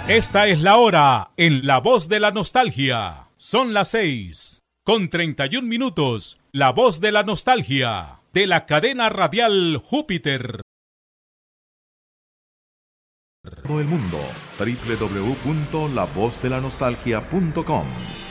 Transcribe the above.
Esta es la hora en La Voz de la Nostalgia. Son las 6:31. La Voz de la Nostalgia, de la cadena radial Júpiter. Todo el mundo, www.lavozdeLaNostalgia.com.